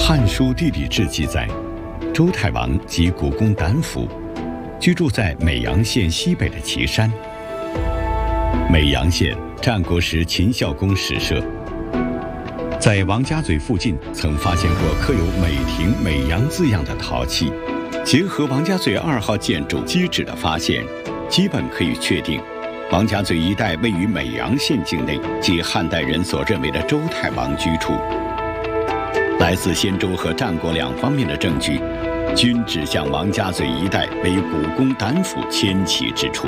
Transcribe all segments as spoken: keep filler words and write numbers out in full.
汉书·地理志》记载，周太王即古公胆府，居住在美阳县西北的岐山。美阳县战国时秦孝公始设，在王家嘴附近曾发现过刻有美亭、美阳字样的陶器。结合王家嘴二号建筑基址的发现，基本可以确定，王家嘴一带位于美阳县境内，即汉代人所认为的周太王居处。来自先周和战国两方面的证据，均指向王家嘴一带为古公胆府迁徙之处。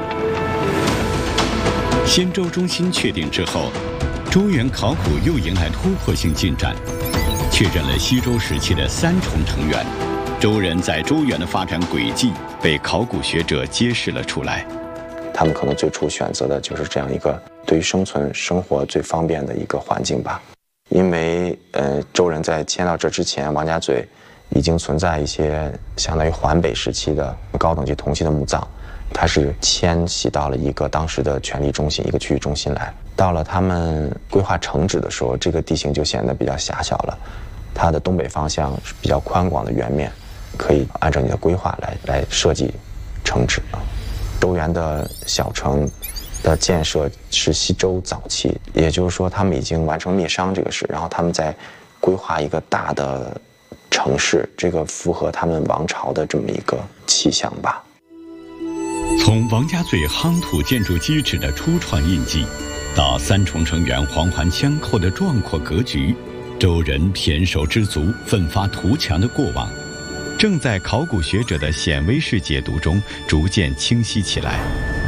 先周中心确定之后，周原考古又迎来突破性进展，确认了西周时期的三重成员。周人在周原的发展轨迹被考古学者揭示了出来。 他们可能最初选择的就是这样一个对于生存生活最方便的一个环境吧。因为呃，周人在迁到这之前，王家嘴已经存在一些相当于环北时期的高等级铜器的墓葬，它是迁徙到了一个当时的权力中心，一个区域中心来。到了他们规划城址的时候，这个地形就显得比较狭小了。它的东北方向是比较宽广的圆面，可以按照你的规划来来设计城址。周原的小城的建设是西周早期，也就是说他们已经完成灭商这个事，然后他们在规划一个大的城市，这个符合他们王朝的这么一个气象吧。 从王家嘴夯土建筑基址的初创印记，到三重成员环环相扣的壮阔格局，周人胼手知足、奋发图强的过往，正在考古学者的显微式解读中逐渐清晰起来。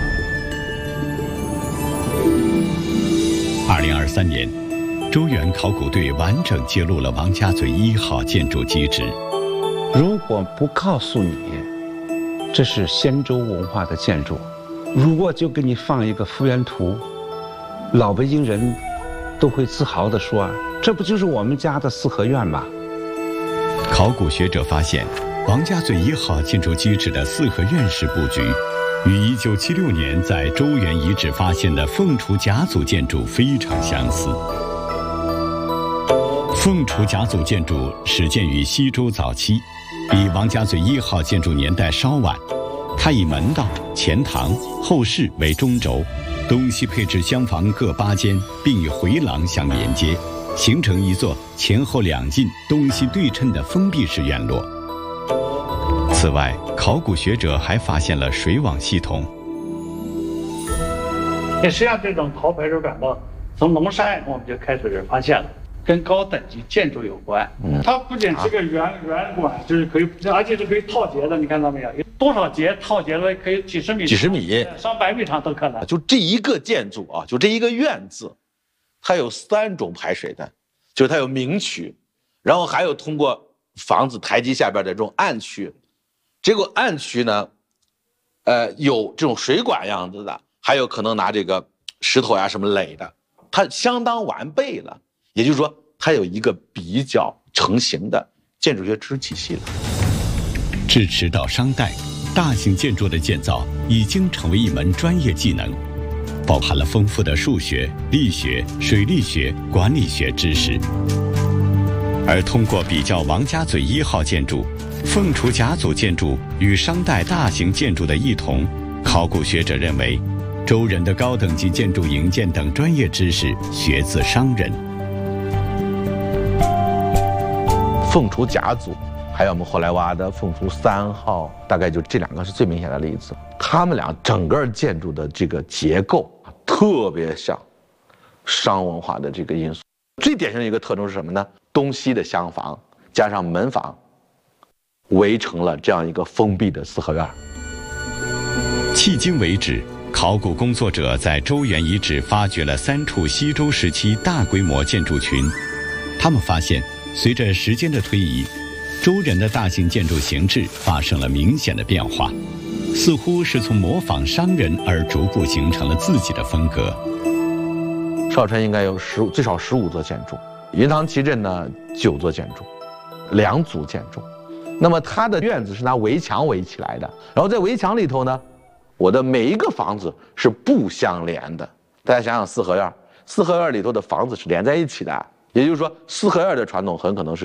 二零二三年，周原考古队完整揭露了王家嘴一号建筑基址。 如果不告诉你这是先周文化的建筑，如果就给你放一个复原图，老北京人都会自豪地说，这不就是我们家的四合院吗？ 考古学者发现，王家嘴一号建筑基址的四合院式布局与一九七六年在周原遗址发现的凤雏甲组建筑非常相似。凤雏甲组建筑始建于西周早期，比王家嘴一号建筑年代稍晚。它以门道、前堂、后室为中轴，东西配置厢房各八间，并以回廊相连接，形成一座前后两进、东西对称的封闭式院落。此外，考古学者还发现了水网系统。 实际上，这种陶排水管道从龙山我们就开始发现了，跟高等级建筑有关。嗯，它不仅是个圆圆管，就是可以，而且是可以套节的。你看到没有？有多少节套节了？可以几十米、 几十米、 上百米长都可能。 就这一个建筑啊，就这一个院子，它有三种排水的，就是它有明渠，然后还有通过房子台基下边的这种暗渠。这个暗渠呢，呃，有这种水管样子的，还有可能拿这个石头呀什么垒的，它相当完备了。也就是说，它有一个比较成型的建筑学知识体系了。 至迟到商代，大型建筑的建造已经成为一门专业技能，包含了丰富的数学、力学、水利学、管理学知识。而通过比较王家嘴一号建筑、凤雏甲组建筑与商代大型建筑的异同，考古学者认为，周人的高等级建筑营建等专业知识学自商人。 凤雏甲组，还有我们后来挖的凤雏三号，大概就这两个是最明显的例子。他们俩整个建筑的这个结构特别像商文化的这个因素。最典型的一个特征是什么呢？东西的厢房加上门房，围成了这样一个封闭的四合院。 迄今为止，考古工作者在周原遗址发掘了三处西周时期大规模建筑群。他们发现，随着时间的推移，周人的大型建筑形制发生了明显的变化，似乎是从模仿商人而逐步形成了自己的风格。 邵城应该有十最少十五座建筑，云塘旗镇呢九座建筑，两组建筑。那么它的院子是拿围墙围起来的，然后在围墙里头呢，我的每一个房子是不相连的。大家想想四合院，四合院里头的房子是连在一起的，也就是说四合院的传统很可能是